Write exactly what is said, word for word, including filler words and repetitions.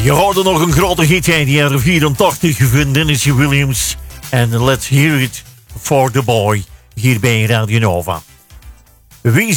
Je hoorde nog een grote hit uit de jaren vierentachtig van Dennis Williams. En Let's Hear It for the Boy. Hier bij Radio Nova. Wie